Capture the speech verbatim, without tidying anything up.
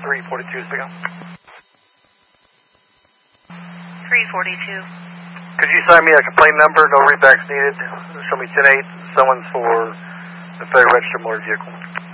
three forty-two, speak up. three forty-two. Could you sign me a complaint number? No readbacks needed. Show me ten eight. Someone's for the Federal Register motor vehicle.